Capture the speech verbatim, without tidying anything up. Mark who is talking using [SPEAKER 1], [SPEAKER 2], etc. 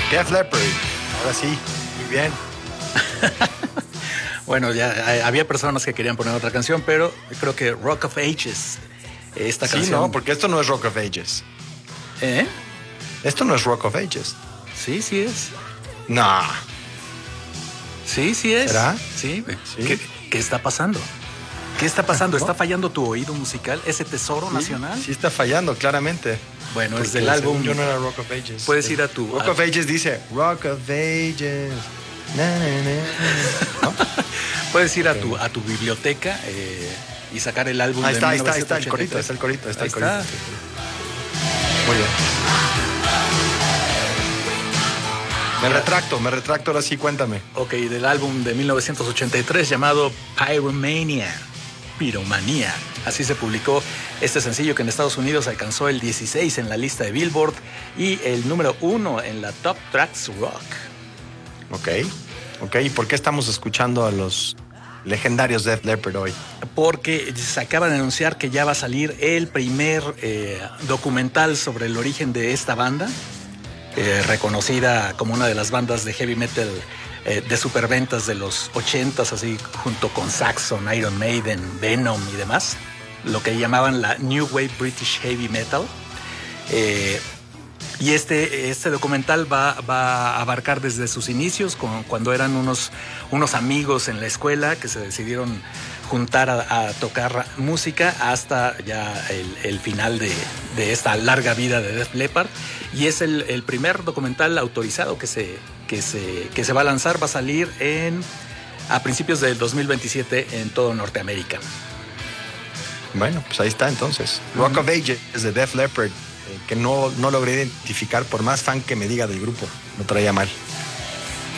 [SPEAKER 1] Def Leppard. Ahora sí, muy bien.
[SPEAKER 2] Bueno, ya había personas que querían poner otra canción, pero creo que Rock of Ages, esta
[SPEAKER 1] sí,
[SPEAKER 2] canción...
[SPEAKER 1] no, porque esto no es Rock of Ages.
[SPEAKER 2] ¿Eh?
[SPEAKER 1] Esto no es Rock of Ages.
[SPEAKER 2] Sí, sí es.
[SPEAKER 1] No.
[SPEAKER 2] Sí, sí es.
[SPEAKER 1] ¿Será?
[SPEAKER 2] Sí.
[SPEAKER 1] ¿Sí?
[SPEAKER 2] ¿Qué, qué está pasando? ¿Qué está pasando? ¿Está fallando tu oído musical? ¿Ese tesoro
[SPEAKER 1] Sí,
[SPEAKER 2] nacional?
[SPEAKER 1] Sí está fallando, claramente.
[SPEAKER 2] Bueno,
[SPEAKER 1] Porque
[SPEAKER 2] es del álbum...
[SPEAKER 1] Yo no era Rock of Ages.
[SPEAKER 2] Puedes ir a tu...
[SPEAKER 1] Rock
[SPEAKER 2] a...
[SPEAKER 1] of Ages dice Rock of Ages. Na, na, na. ¿No?
[SPEAKER 2] Puedes ir a tu, a tu biblioteca eh, y sacar el álbum
[SPEAKER 1] ahí
[SPEAKER 2] de
[SPEAKER 1] está,
[SPEAKER 2] mil
[SPEAKER 1] ahí está, ahí está el
[SPEAKER 2] novecientos ochenta y tres.
[SPEAKER 1] corito, está el corito, está
[SPEAKER 2] Ahí
[SPEAKER 1] el corito.
[SPEAKER 2] está.
[SPEAKER 1] Muy bien. Me retracto, me retracto, ahora sí, cuéntame.
[SPEAKER 2] Ok, del álbum de mil novecientos ochenta y tres llamado Pyromania, Piromanía. Así se publicó este sencillo que en Estados Unidos alcanzó el dieciséis en la lista de Billboard y el número uno en la Top Tracks Rock.
[SPEAKER 1] Ok, ok. ¿Y por qué estamos escuchando a los legendarios Def Leppard hoy?
[SPEAKER 2] Porque se acaba de anunciar que ya va a salir el primer eh, documental sobre el origen de esta banda, eh, reconocida como una de las bandas de heavy metal eh, de superventas de los ochentas, así junto con Saxon, Iron Maiden, Venom y demás, lo que llamaban la New Wave British Heavy Metal. Eh, Y este, este documental va, va a abarcar desde sus inicios, con, cuando eran unos, unos amigos en la escuela que se decidieron juntar a, a tocar música, hasta ya el, el final de, de esta larga vida de Def Leppard. Y es el, el primer documental autorizado que se, que, se, que se va a lanzar, va a salir en, a principios del dos mil veintisiete en todo Norteamérica.
[SPEAKER 1] Bueno, pues ahí está entonces. Rock of Ages de Def Leppard, que no, no logré identificar, por más fan que me diga del grupo, lo traía mal.